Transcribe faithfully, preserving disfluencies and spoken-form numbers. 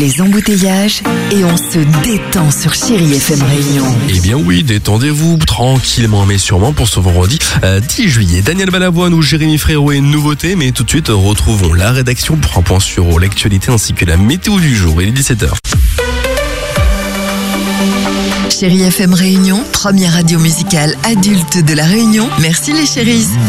Les embouteillages et on se détend sur Chérie F M Réunion. Eh bien oui, détendez-vous tranquillement mais sûrement pour ce vendredi euh, dix juillet. Daniel Balavoine ou Jérémy Frérot et une nouveauté, mais tout de suite retrouvons la rédaction pour un point sur l'actualité ainsi que la météo du jour. Il est dix-sept heures. Chérie F M Réunion, première radio musicale adulte de la Réunion. Merci les chéris.